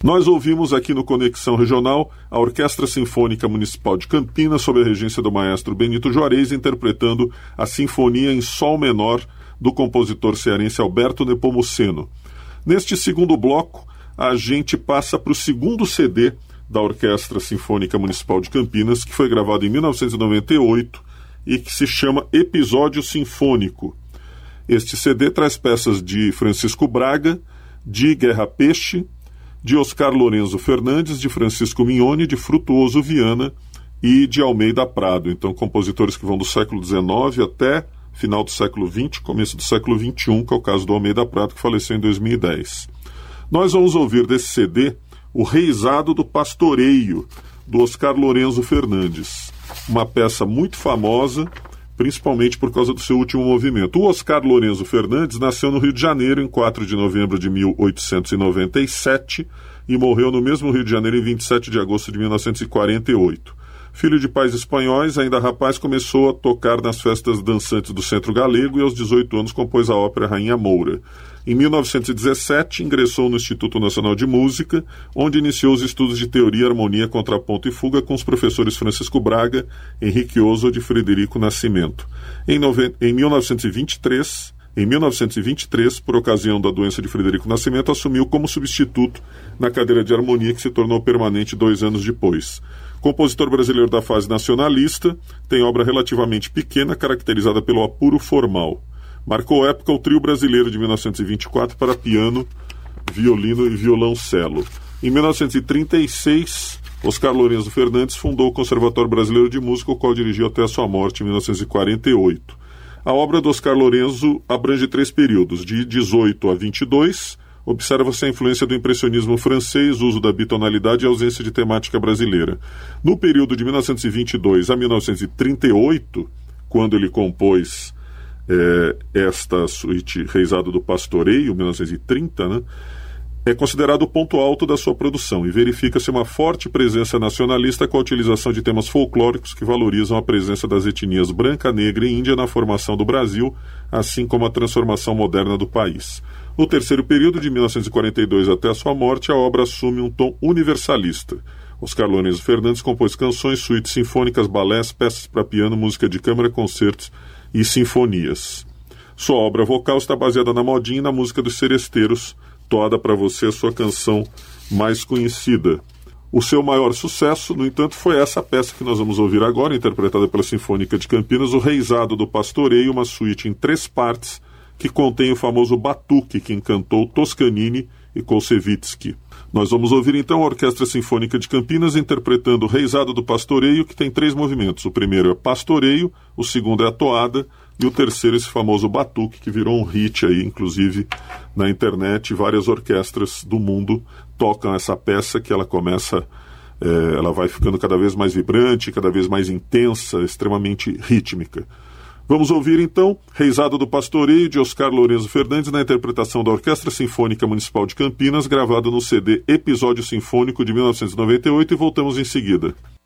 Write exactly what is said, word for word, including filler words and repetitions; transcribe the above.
Nós ouvimos aqui no Conexão Regional a Orquestra Sinfônica Municipal de Campinas, sob a regência do maestro Benito Juarez, interpretando a Sinfonia em Sol Menor do compositor cearense Alberto Nepomuceno. Neste segundo bloco, a gente passa para o segundo C D da Orquestra Sinfônica Municipal de Campinas, que foi gravado em mil novecentos e noventa e oito e que se chama Episódio Sinfônico. Este C D traz peças de Francisco Braga, de Guerra Peixe, de Oscar Lorenzo Fernandes, de Francisco Mignone, de Frutuoso Viana e de Almeida Prado. Então, compositores que vão do século dezenove até final do século vinte, começo do século vinte e um, que é o caso do Almeida Prado, que faleceu em dois mil e dez. Nós vamos ouvir desse C D o Reisado do Pastoreio, do Oscar Lorenzo Fernandes. Uma peça muito famosa, principalmente por causa do seu último movimento. O Oscar Lorenzo Fernandes nasceu no Rio de Janeiro em quatro de novembro de mil oitocentos e noventa e sete e morreu no mesmo Rio de Janeiro em vinte e sete de agosto de mil novecentos e quarenta e oito. Filho de pais espanhóis, ainda rapaz começou a tocar nas festas dançantes do Centro Galego e aos dezoito anos compôs a ópera Rainha Moura. Em mil novecentos e dezessete, ingressou no Instituto Nacional de Música, onde iniciou os estudos de teoria, harmonia, contraponto e fuga com os professores Francisco Braga, Henrique Oswald e Frederico Nascimento. Em, nove... em mil novecentos e vinte e três, em mil novecentos e vinte e três, por ocasião da doença de Frederico Nascimento, assumiu como substituto na cadeira de harmonia, que se tornou permanente dois anos depois. Compositor brasileiro da fase nacionalista, tem obra relativamente pequena, caracterizada pelo apuro formal. Marcou época o trio brasileiro de mil novecentos e vinte e quatro para piano, violino e violoncelo. Em mil novecentos e trinta e seis, Oscar Lorenzo Fernandes fundou o Conservatório Brasileiro de Música, o qual dirigiu até a sua morte em mil novecentos e quarenta e oito. A obra do Oscar Lorenzo abrange três períodos, de dezoito a vinte e dois. Observa-se a influência do impressionismo francês, uso da bitonalidade e ausência de temática brasileira. No período de mil novecentos e vinte e dois a mil novecentos e trinta e oito, quando ele compôs É, esta suíte Reisado do Pastoreio, mil novecentos e trinta, né, é considerado o ponto alto da sua produção e verifica-se uma forte presença nacionalista com a utilização de temas folclóricos que valorizam a presença das etnias branca, negra e índia na formação do Brasil, assim como a transformação moderna do país. No terceiro período, de mil novecentos e quarenta e dois até a sua morte, a obra assume um tom universalista. Oscar Lorenzo Fernandes compôs canções, suítes sinfônicas, balés, peças para piano, música de câmara, concertos e sinfonias. Sua obra vocal está baseada na modinha e na música dos seresteiros. Toada para você a sua canção mais conhecida. O seu maior sucesso, no entanto, foi essa peça que nós vamos ouvir agora, interpretada pela Sinfônica de Campinas, o Reisado do Pastoreio, uma suíte em três partes que contém o famoso batuque que encantou Toscanini e Koussevitzky. Nós vamos ouvir então a Orquestra Sinfônica de Campinas interpretando o Reisado do Pastoreio, que tem três movimentos. O primeiro é pastoreio, o segundo é a toada e o terceiro esse famoso batuque, que virou um hit aí, inclusive na internet. Várias orquestras do mundo tocam essa peça, que ela começa, é, ela vai ficando cada vez mais vibrante, cada vez mais intensa, extremamente rítmica. Vamos ouvir, então, Reisado do Pastoreio, de Oscar Lorenzo Fernandes, na interpretação da Orquestra Sinfônica Municipal de Campinas, gravado no C D Episódio Sinfônico de mil novecentos e noventa e oito, e voltamos em seguida.